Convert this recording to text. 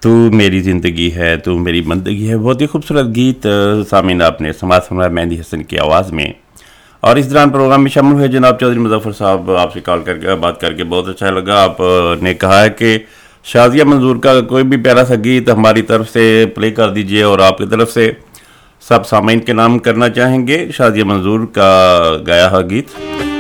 तू मेरी ज़िंदगी है, तू मेरी बंदगी है, बहुत ही खूबसूरत गीत सामीन आपने समाज फरमाया मेहंदी हसन की आवाज़ में। और इस दौरान प्रोग्राम में शामिल हुए जनाब चौधरी मुजफ्फर साहब, आपसे कॉल करके बात करके बहुत अच्छा लगा। आपने कहा है कि शाजिया मंजूर का कोई भी प्यारा सा गीत हमारी तरफ से प्ले कर दीजिए, और आपकी तरफ से सब सामीन के नाम करना चाहेंगे शाजिया मंजूर का गाया हुआ गीत।